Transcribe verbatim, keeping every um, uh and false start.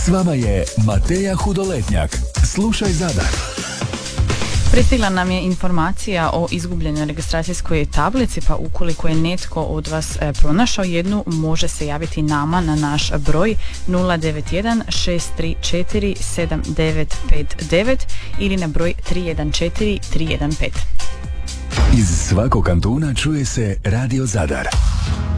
S vama je Mateja Hudoletnjak. Slušaj Zadar. Pristigla nam je informacija o izgubljenoj registracijskoj tablici, pa ukoliko je netko od vas e, pronašao jednu, može se javiti nama na naš broj nula devet jedan šest tri četiri sedam devet pet devet ili na broj tri jedan četiri tri jedan pet. Iz svakog kantuna čuje se Radio Zadar.